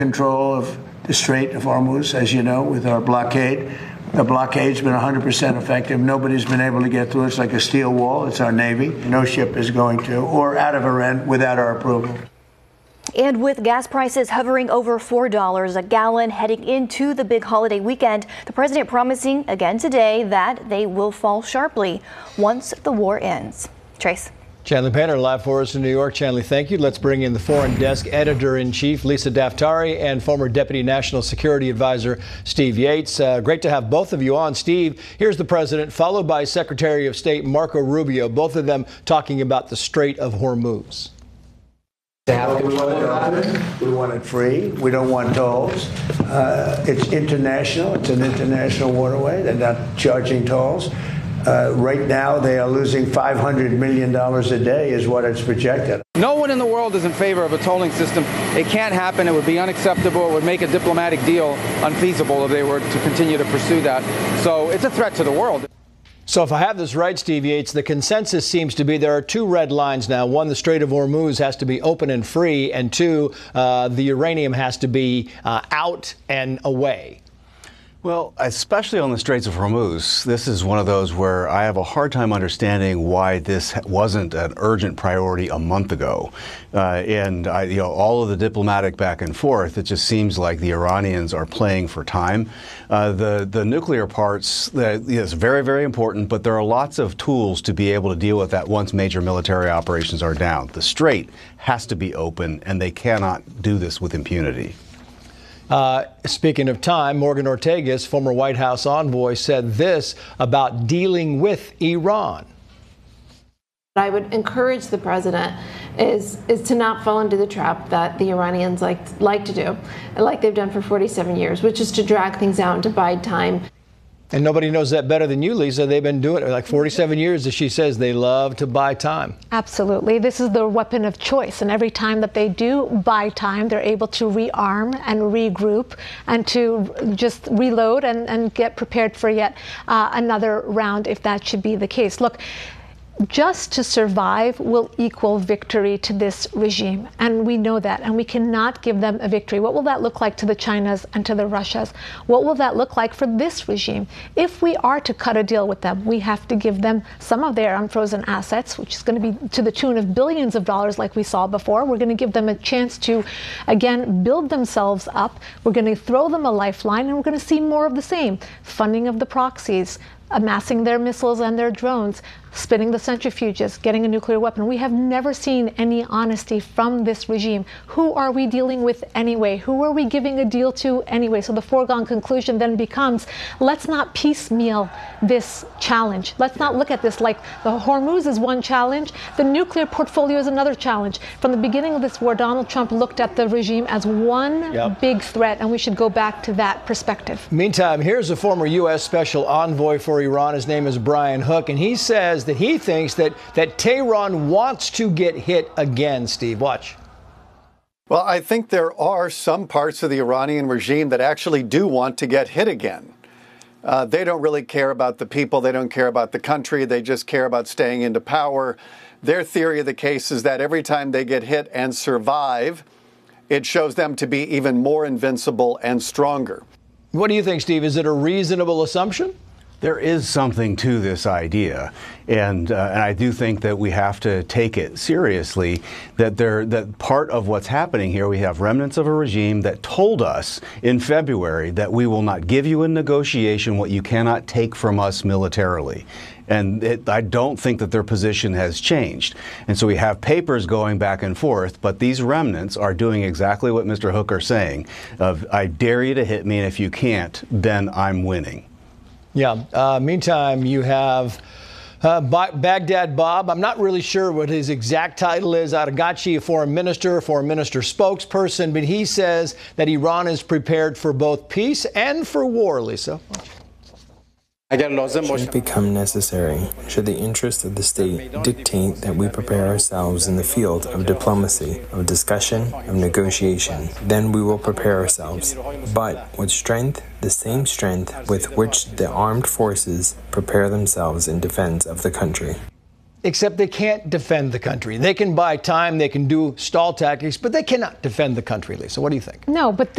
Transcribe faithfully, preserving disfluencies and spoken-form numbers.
Control of the Strait of Hormuz, as you know, with our blockade. The blockade's been one hundred percent effective. Nobody's been able to get through. It's like a steel wall. It's our Navy. No ship is going to, or out of Iran without our approval. And with gas prices hovering over four dollars a gallon heading into the big holiday weekend, the president promising again today that they will fall sharply once the war ends. Trace. Chanley Painter live for us in New York. Chanley, thank you. Let's bring in the Foreign Desk Editor-in-Chief, Lisa Daftari, and former Deputy National Security Advisor, Steve Yates. Uh, great to have both of you on. Steve, here's the president, followed by Secretary of State Marco Rubio, both of them talking about the Strait of Hormuz. We want it open. We want it free. We don't want tolls. Uh, it's international. It's an international waterway. They're not charging tolls. Uh, right now, they are losing five hundred million dollars a day is what it's projected. No one in the world is in favor of a tolling system. It can't happen. It would be unacceptable. It would make a diplomatic deal unfeasible if they were to continue to pursue that. So it's a threat to the world. So if I have this right, Steve Yates, the consensus seems to be there are two red lines now. One, the Strait of Hormuz has to be open and free, and two, uh, the uranium has to be uh, out and away. Well, especially on the Straits of Hormuz, this is one of those where I have a hard time understanding why this wasn't an urgent priority a month ago. Uh, and I, you know, all of the diplomatic back and forth, it just seems like the Iranians are playing for time. Uh, the the nuclear parts, that is very, very important, but there are lots of tools to be able to deal with that once major military operations are down. The Strait has to be open, and they cannot do this with impunity. Uh, speaking of time, Morgan Ortagus, former White House envoy, said this about dealing with Iran. What I would encourage the president is is to not fall into the trap that the Iranians like like to do, like they've done for forty-seven years, which is to drag things out and to bide time. And nobody knows that better than you, Lisa. They've been doing it like forty-seven years, as she says. They love to buy time. Absolutely. This is their weapon of choice. And every time that they do buy time, they're able to rearm and regroup and to just reload and, and get prepared for yet uh, another round if that should be the case. Look, just to survive will equal victory to this regime. And we know that. And we cannot give them a victory. What will that look like to the Chinas and to the Russias? What will that look like for this regime? If we are to cut a deal with them, we have to give them some of their unfrozen assets, which is going to be to the tune of billions of dollars like we saw before. We're going to give them a chance to, again, build themselves up. We're going to throw them a lifeline, and we're going to see more of the same. Funding of the proxies, amassing their missiles and their drones, spinning the centrifuges, getting a nuclear weapon. We have never seen any honesty from this regime. Who are we dealing with anyway? Who are we giving a deal to anyway? So the foregone conclusion then becomes, let's not piecemeal this challenge. Let's not look at this like the Hormuz is one challenge, the nuclear portfolio is another challenge. From the beginning of this war, Donald Trump looked at the regime as one yep. big threat, and we should go back to that perspective. Meantime, here's a former U S Special Envoy for Iran. His name is Brian Hook, and he says that he thinks that, that Tehran wants to get hit again. Steve, watch. Well, I think there are some parts of the Iranian regime that actually do want to get hit again. Uh, they don't really care about the people. They don't care about the country. They just care about staying into power. Their theory of the case is that every time they get hit and survive, it shows them to be even more invincible and stronger. What do you think, Steve? Is it a reasonable assumption? There is something to this idea, and uh, and I do think that we have to take it seriously, that there that part of what's happening here, we have remnants of a regime that told us in February that we will not give you in negotiation what you cannot take from us militarily. And it, I don't think that their position has changed. And so we have papers going back and forth, but these remnants are doing exactly what Mister Hooker is saying, of I dare you to hit me, and if you can't, then I'm winning. Yeah. Uh, meantime, you have uh, ba- Baghdad Bob. I'm not really sure what his exact title is. Out of Ghachi, a foreign minister, foreign minister spokesperson, but he says that Iran is prepared for both peace and for war. Lisa. Should it become necessary, should the interests of the state dictate that we prepare ourselves in the field of diplomacy, of discussion, of negotiation, then we will prepare ourselves. But with strength, the same strength with which the armed forces prepare themselves in defense of the country. Except they can't defend the country. They can buy time, they can do stall tactics, but they cannot defend the country, Lisa. What do you think? No, but